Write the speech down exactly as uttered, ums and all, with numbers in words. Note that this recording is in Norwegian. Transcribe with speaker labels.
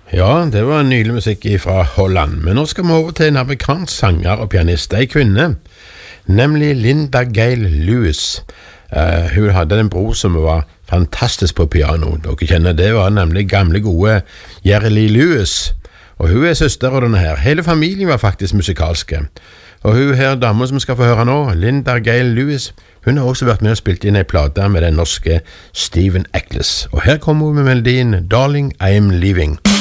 Speaker 1: Ja, det var en nylig musikk fra Holland, men nå skal vi over til en amerikansk sanger og pianist, en kvinne, nemlig Linda Gail Lewis. Uh, hun hadde en bror som var fantastisk på piano. Dere kjenner det, var nemlig gamle gode Jerry Lee Lewis, og hun er søster av denne her. Hele familien var faktisk musikalske. Og hun her dame som skal få høre nå, Linda Gail Lewis, hun har også vært med og spilt inn en plate med den norske Stephen Eccles. Og her kommer hun med melodien Darling, I'm Leaving.